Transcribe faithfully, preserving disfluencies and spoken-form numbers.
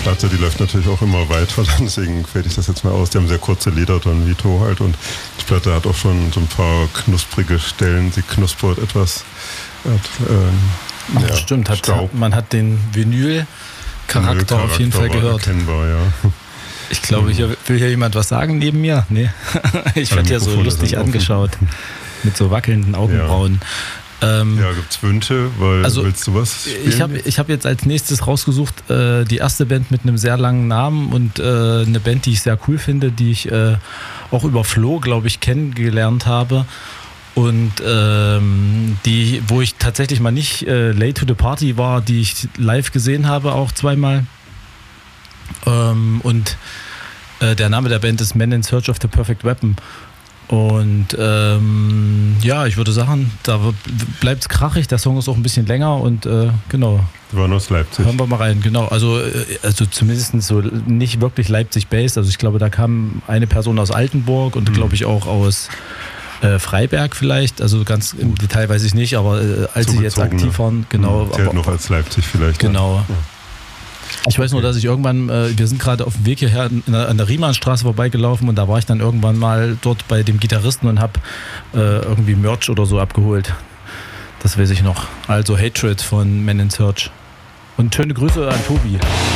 Platte, die läuft natürlich auch immer weiter, deswegen fällt ich das jetzt mal aus. Die haben sehr kurze Lieder drin, Vito halt, und die Platte hat auch schon so ein paar knusprige Stellen, sie knuspert etwas. Hat, ähm, ja, stimmt, hat, man hat den Vinyl-Charakter auf jeden Fall gehört. Erkennbar, ja. Ich glaube, hier will hier jemand was sagen neben mir. Nee, ich werde ja so lustig angeschaut mit so wackelnden Augenbrauen. Ja, ähm, ja gibt's Wünsche? Weil, also, willst du was spielen? Ich habe ich hab jetzt als nächstes rausgesucht äh, die erste Band mit einem sehr langen Namen und äh, eine Band, die ich sehr cool finde, die ich äh, auch über Flo, glaube ich, kennengelernt habe. Und ähm, die, wo ich tatsächlich mal nicht äh, late to the party war, die ich live gesehen habe, auch zweimal. Ähm, und äh, der Name der Band ist Men in Search of the Perfect Weapon. Und ähm, ja, ich würde sagen, da bleibt es krachig. Der Song ist auch ein bisschen länger und äh, genau. Die waren aus Leipzig. Hören wir mal rein, genau. Also, also zumindest so nicht wirklich Leipzig-based. Also ich glaube, da kam eine Person aus Altenburg und mhm. glaube ich auch aus äh, Freiberg vielleicht. Also ganz im Detail weiß ich nicht, aber äh, als sie jetzt aktiv waren, genau. Mhm. Zählt noch als Leipzig vielleicht. Genau. Ja. Ich weiß nur, dass ich irgendwann, äh, wir sind gerade auf dem Weg hierher in der, an der Riemannstraße vorbeigelaufen und da war ich dann irgendwann mal dort bei dem Gitarristen und habe äh, irgendwie Merch oder so abgeholt. Das weiß ich noch. Also Hatred von Men in Search. Und schöne Grüße an Tobi.